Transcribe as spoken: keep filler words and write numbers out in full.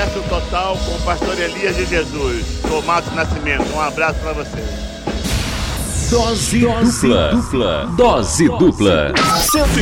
Sucesso total com o pastor Elias de Jesus. Tomato Nascimento. Um abraço pra vocês. Dose, Dose dupla. dupla. Dose dupla. cento